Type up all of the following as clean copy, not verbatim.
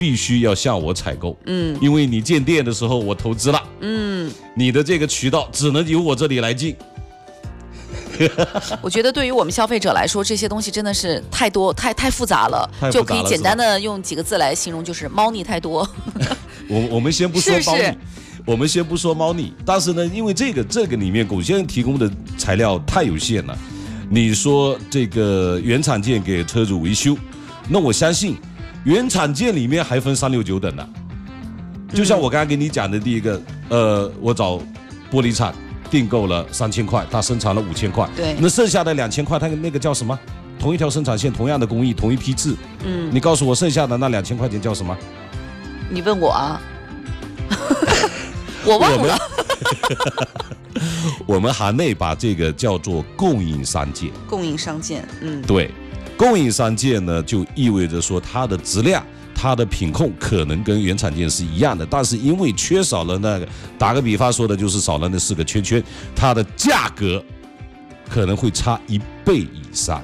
必须要向我采购，因为你建店的时候我投资了，你的这个渠道只能由我这里来进。 我觉得对于我们消费者来说，这些东西真的是太多太复杂了，就可以简单的用几个字来形容，就是猫腻太多。 我们先不说猫腻，我们先不说猫腻，但是呢，因为这个里面龚先生提供的材料太有限了。你说这个原厂件给车主维修，那我相信原厂件里面还分369等的。就像我刚刚给你讲的第一个，我找玻璃厂订购了3000块，他生产了5000块， 对， 那剩下的2000块，他那个叫什么？同一条生产线，同样的工艺，同一批次，你告诉我剩下的那2000块钱叫什么？ 你问我啊，我忘了。 我们行内把这个叫做供应商件。 供应商件， 对，供应商件呢，就意味着说它的质量、它的品控可能跟原厂件是一样的，但是因为缺少了那个，打个比方说的就是少了那4个圈圈，它的价格可能会差1倍以上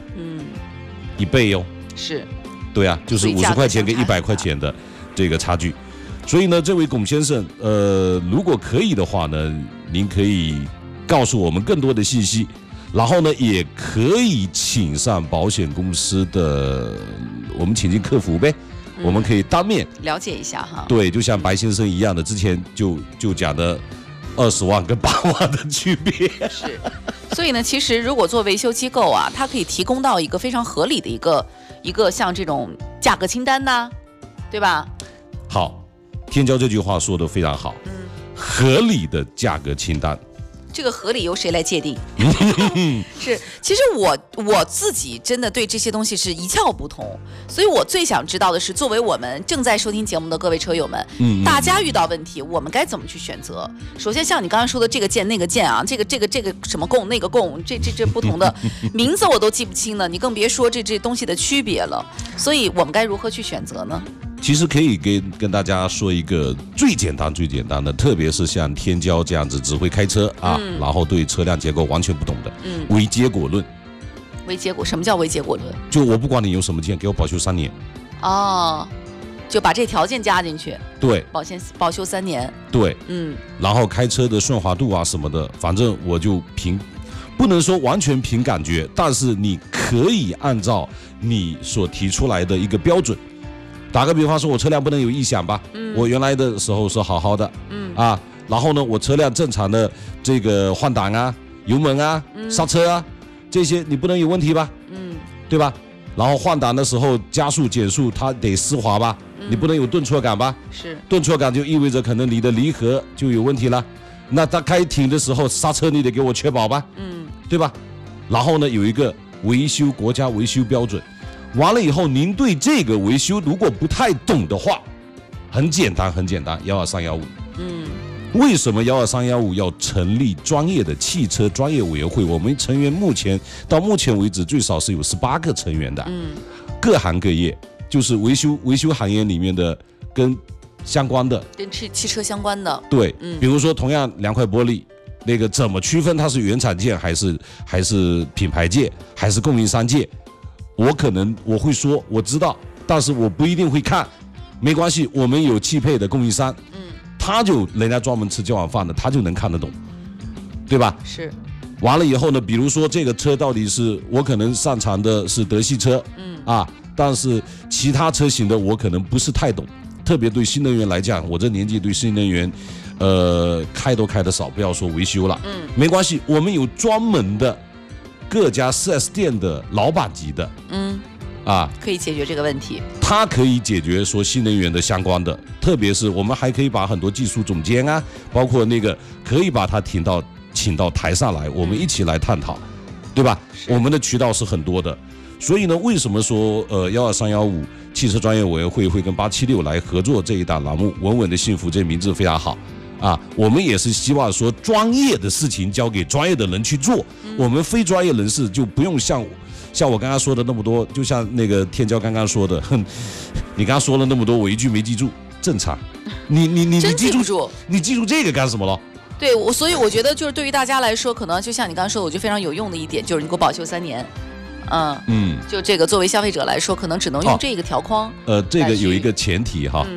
，1倍哟， 是， 对啊，就是50块钱跟100块钱的这个差距。所以呢，这位龚先生，如果可以的话呢，您可以告诉我们更多的信息，然后呢，也可以请上保险公司的，我们请进客服呗，我们可以当面了解一下哈。 对，就像白先生一样的，之前就讲的20万跟8万的区别。 是，所以呢，其实如果做维修机构啊，它可以提供到一个非常合理的一个像这种价格清单呐，对吧？ 好。天骄这句话说得非常好，合理的价格清单， 这个合理由谁来界定？是，其实我自己真的对这些东西是一窍不通，所以我最想知道的是，作为我们正在收听节目的各位车友们，大家遇到问题，我们该怎么去选择？首先，像你刚刚说的这个键那个键啊，这个什么供那个供，这不同的名字我都记不清了，你更别说这东西的区别了。所以我们该如何去选择呢？ 其实可以跟大家说一个最简单的，特别是像天骄这样子只会开车啊，然后对车辆结构完全不懂的，唯结果论。 唯结果，什么叫唯结果论？ 就我不管你用什么件，给我保修3年。 哦，就把这条件加进去。 对， 保修3年。 对，然后开车的顺滑度啊什么的，反正我就不能说完全凭感觉，但是你可以按照你所提出来的一个标准。打个比方说，我车辆不能有异响吧？我原来的时候是好好的，然后呢，我车辆正常的这个换挡啊、油门啊、刹车啊，这些你不能有问题吧？对吧？然后换挡的时候加速减速它得丝滑吧？你不能有顿挫感吧？ 是，顿挫感就意味着可能你的离合就有问题了。那它开停的时候刹车你得给我确保吧？对吧？然后呢，有一个国家维修标准。完了以后，您对这个维修如果不太懂的话，很简单，12315。为什么12315要成立专业的汽车专业委员会？我们成员到目前为止最少是有18个成员的，各行各业，就是维修行业里面的跟相关的， 跟汽车相关的。对， 比如说同样2块玻璃，那个怎么区分它是原厂件还是品牌件还是供应商件？我会说我知道，但是我不一定会看，没关系，我们有汽配的供应商，人家专门吃这碗饭的，他就能看得懂，对吧？ 是。 完了以后呢，比如说这个车到底是我可能擅长的是德系车，但是其他车型的我可能不是太懂，特别对新能源来讲，我这年纪对新能源，开都开得少，不要说维修了，没关系，我们有专门的。各家 4S 店的老板级的， 可以解决这个问题。 它可以解决说新能源的相关的，特别是我们还可以把很多技术总监啊，包括那个可以把他请到台上来，我们一起来探讨，对吧？我们的渠道是很多的，所以呢，为什么说12315汽车专业委员会会跟876来合作这一档栏目？稳稳的幸福，这名字非常好。我们也是希望说专业的事情交给专业的人去做，我们非专业人士就不用像我刚刚说的那么多，就像那个天骄刚刚说的，你刚刚说了那么多，我一句没记住，正常。你记住， 你记住这个干什么了？ 对，所以我觉得就是对于大家来说，可能就像你刚刚说的，我觉得非常有用的一点就是你给我保修3年。 就这个作为消费者来说，可能只能用这个条框。 这个有一个前提哈，